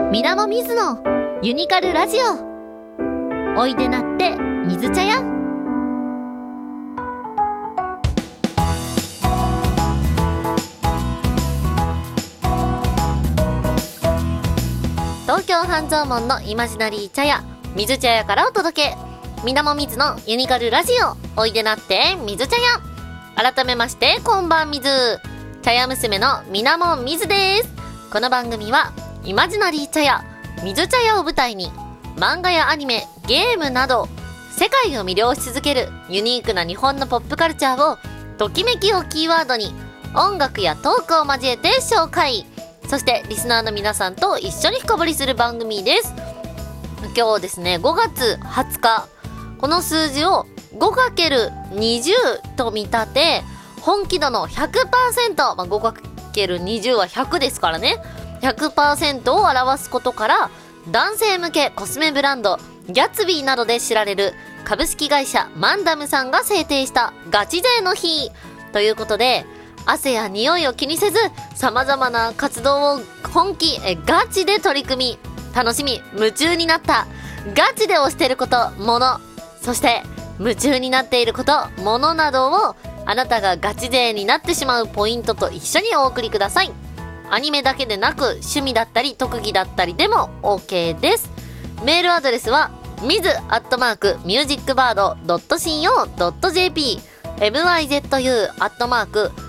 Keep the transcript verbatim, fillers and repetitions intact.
みなもみずのユニカルラジオ。おいでなって水茶屋。東京半蔵門のイマジナリー茶屋、水茶屋からお届け。みなもみずのユニカルラジオ。おいでなって水茶屋。改めましてこんばんみず。茶屋娘のみなもみずです。この番組はイマジナリー茶屋、水茶屋を舞台に漫画やアニメ、ゲームなど世界を魅了し続けるユニークな日本のポップカルチャーをときめきをキーワードに音楽やトークを交えて紹介。そしてリスナーの皆さんと一緒に深掘りする番組です。今日ですね、ごがつはつか、この数字を ごかけるにじゅう と見立て、本気度の ひゃくパーセント、まあ、ごかけるにじゅう はひゃくですからね、ひゃくパーセント を表すことから、男性向けコスメブランドギャツビーなどで知られる株式会社マンダムさんが制定したガチ勢の日ということで、汗や匂いを気にせず様々な活動を本気えガチで取り組み、楽しみ夢中になったガチで推していること、もの、そして夢中になっていること、ものなどをあなたがガチ勢になってしまうポイントと一緒にお送りください。アニメだけでなく趣味だったり特技だったりでも OK です。メールアドレスは ミズ アットマーク ミュージックバード ドット シーオー ドット ジェーピー ミズ アットマーク